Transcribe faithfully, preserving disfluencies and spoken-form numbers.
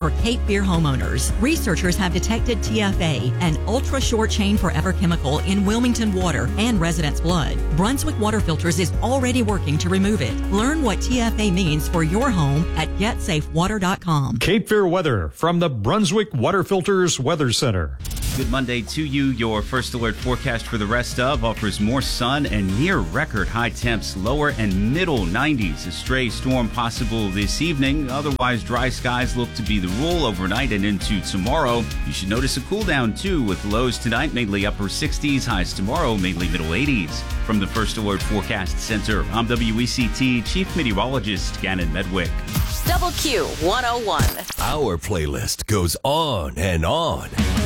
for Cape Fear homeowners. Researchers have detected T F A, an ultra-short chain forever chemical in Wilmington water and residents' blood. Brunswick Water Filters is already working to remove it. Learn what T F A means for your home at get safe water dot com. Cape Fear weather from the Brunswick Water Filters Weather Center. Good Monday to you. Your first alert forecast for the rest of offers more sun and near record high temps, lower and middle nineties. A stray storm possible this evening. Otherwise, dry skies look to be the rule overnight and into tomorrow. You should notice a cool down too, with lows tonight mainly upper sixties, highs tomorrow mainly middle eighties. From the First Alert Forecast Center, I'm W E C T Chief Meteorologist Gannon Medwick. Double Q one oh one. Our playlist goes on and on.